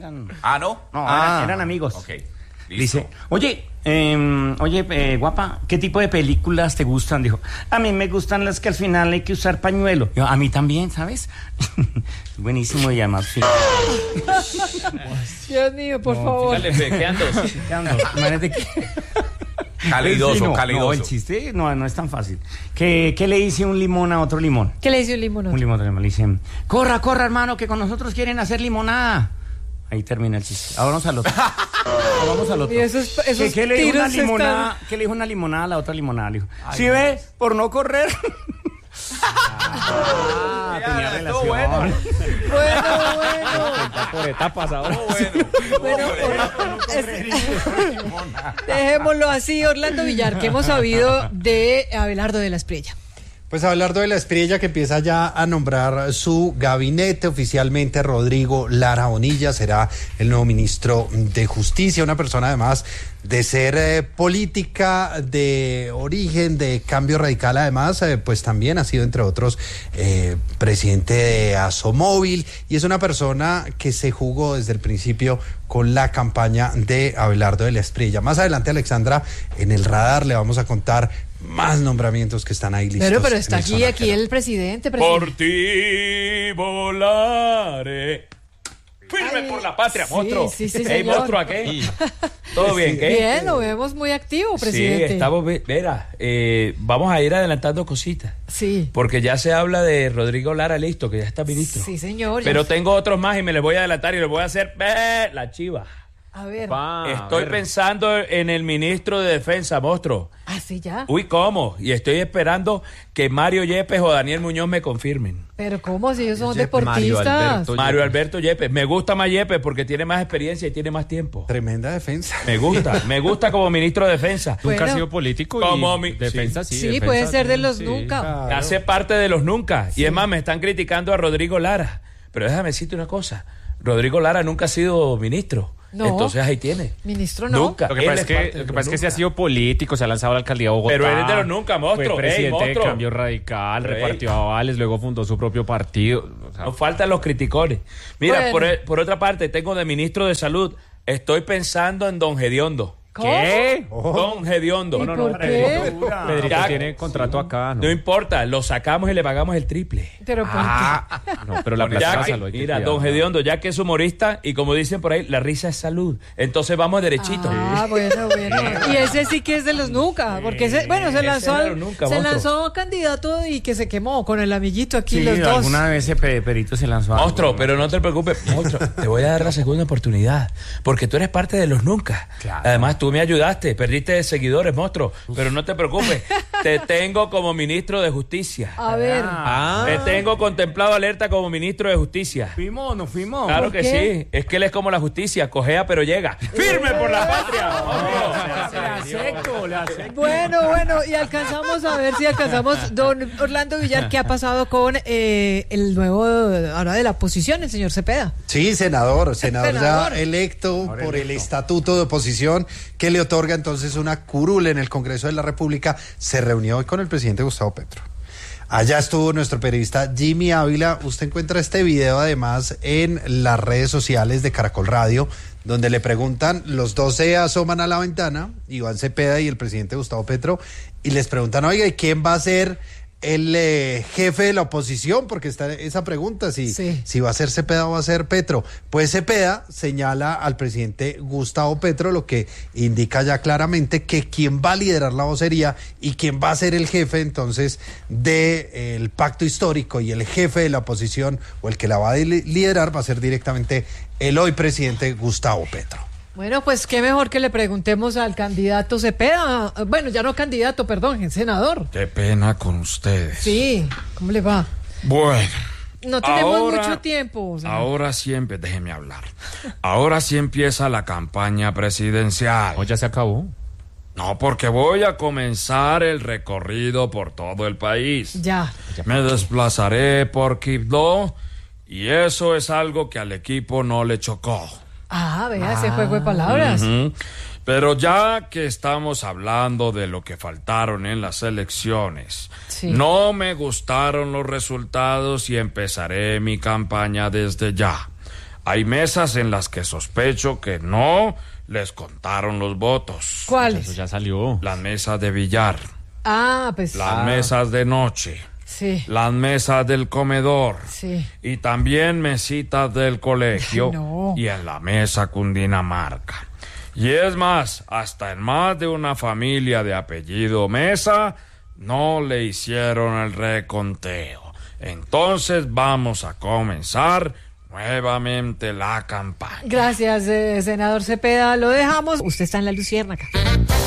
eran... ¿Ah, no? No, eran amigos. Ok, listo. Dice, oye, guapa, ¿qué tipo de películas te gustan? Dijo, a mí me gustan las que al final hay que usar pañuelo. Yo, a mí también, ¿sabes? Buenísimo y además, sí. Dios mío, por favor. Dale, fe, quedan dos. Imagínate que... Calidoso, no, calidoso. No, el chiste no es tan fácil. ¿Qué le dice un limón a otro limón? ¿Qué le dice un limón? Un limón a otro limón. Le dicen, corra, hermano, que con nosotros quieren hacer limonada. Ahí termina el chiste. Ahora vamos al otro. Y esos ¿Qué le dijo una tiros limonada? ¿Qué le dijo una limonada a la otra limonada? Le dijo, ¿sí ve? Por no correr. Tenía relación. Bueno. Por etapas ahora. Dejémoslo así, Orlando Villar, ¿qué hemos sabido de Abelardo de la Espriella? Pues Abelardo de la Espriella, que empieza ya a nombrar su gabinete oficialmente. Rodrigo Lara Bonilla será el nuevo ministro de Justicia, una persona además de ser política de origen, de Cambio Radical, además pues también ha sido entre otros presidente de Asomóvil, y es una persona que se jugó desde el principio con la campaña de Abelardo de la Espriella. Más adelante, Alexandra, en el radar le vamos a contar más nombramientos que están ahí listos. Pero está aquí el presidente. Por ti volaré. Firme por la patria, monstruo. Sí, Hey, monstruo, ¿a qué? ¿Todo bien, qué? Bien, lo vemos muy activo, presidente. Sí, estamos, vamos a ir adelantando cositas. Sí. Porque ya se habla de Rodrigo Lara, listo, que ya está ministro. Sí, señor. Pero tengo otros más y me les voy a adelantar y les voy a hacer la chiva. A ver. Estoy pensando en el ministro de Defensa, monstruo. Ah, sí, ya. Uy, ¿cómo? Y estoy esperando que Mario Yepes o Daniel Muñoz me confirmen. Pero ¿cómo? Si ellos son deportistas. Mario Alberto Yepes. Me gusta más Yepes porque tiene más experiencia y tiene más tiempo. Tremenda defensa. Me gusta como ministro de Defensa. Nunca ha sido político como defensa, sí. Sí, defensa, puede ser de los sí, nunca. claro. Hace parte de los nunca. Sí. Y es más, me están criticando a Rodrigo Lara. Pero déjame decirte una cosa. Rodrigo Lara nunca ha sido ministro. No. Entonces ahí tiene. Ministro no. Nunca. Lo que pasa es que sí ha sido político, se ha lanzado a la alcaldía de Bogotá. Pero él es de los nunca, monstruo. Fue presidente monstruo. de Cambio Radical, repartió avales, luego fundó su propio partido. O sea, Nos faltan los criticones. Mira, Bueno. por otra parte, tengo de ministro de Salud. Estoy pensando en don Gediondo. ¿qué? Don Gediondo. ¿Y por qué? Pedrito Ya- tiene contrato acá, ¿no? No importa, lo sacamos y le pagamos el triple. Pero ¿por No, pero la Ya plaza que- lo hay que mira, cuidar, don ¿no? Gediondo, ya que es humorista y como dicen por ahí, la risa es salud. Entonces vamos derechito. bueno. Y ese sí que es de los nunca, porque se lanzó ese era los nunca, monstruo. lanzó candidato y que se quemó con el amiguito aquí Sí, los dos. alguna vez ese perito se lanzó a... Monstruo, pero no te preocupes, monstruo, te voy a dar la segunda oportunidad, porque tú eres parte de los nunca. Claro. Además, tú me ayudaste, perdiste seguidores, monstruo, pero no te preocupes, te tengo como ministro de Justicia. A ver. Te tengo contemplado alerta como ministro de Justicia. ¿Fuimos o no fuimos? Claro ¿Por que qué? sí, es que él es como la justicia, cojea pero llega. ¡Firme por la patria! Le acepto. Bueno, y alcanzamos a ver si alcanzamos, don Orlando Villar, ¿qué ha pasado con el nuevo, ahora de la oposición, el señor Cepeda? Sí, senador Senador. ya electo por el estatuto de oposición que le otorga entonces una curul en el Congreso de la República. Se reunió hoy con el presidente Gustavo Petro. Allá estuvo nuestro periodista Jimmy Ávila. Usted encuentra este video además en las redes sociales de Caracol Radio, donde le preguntan, los dos se asoman a la ventana, Iván Cepeda y el presidente Gustavo Petro, y les preguntan, oiga, ¿y quién va a ser el jefe de la oposición? Porque está esa pregunta, si va a ser Cepeda o va a ser Petro. Pues Cepeda señala al presidente Gustavo Petro, lo que indica ya claramente que quien va a liderar la vocería y quien va a ser el jefe entonces del pacto histórico y el jefe de la oposición o el que la va a liderar va a ser directamente el hoy presidente Gustavo Petro. Bueno, pues qué mejor que le preguntemos al candidato Cepeda, bueno, ya no candidato, perdón, senador. Qué pena con ustedes. Sí, ¿cómo le va? Bueno. No tenemos mucho tiempo. O sea. Ahora siempre, déjeme hablar. Ahora sí empieza la campaña presidencial. ¿O ya se acabó? No, porque voy a comenzar el recorrido por todo el país. Ya. Me desplazaré por Quibdó y eso es algo que al equipo no le chocó. Vea, ese juego de palabras. Uh-huh. Pero ya que estamos hablando de lo que faltaron en las elecciones, sí. No me gustaron los resultados y empezaré mi campaña desde ya. Hay mesas en las que sospecho que no les contaron los votos. Eso ¿Cuáles? ya salió. Las mesas de billar, Ah, pues las mesas de noche, sí, las mesas del comedor sí. y también mesitas del colegio Ay, no. y en la mesa Cundinamarca. Y es más, hasta en más de una familia de apellido Mesa no le hicieron el reconteo. Entonces vamos a comenzar nuevamente la campaña. Gracias, senador Cepeda. Lo dejamos. Usted está en la Luciérnaga.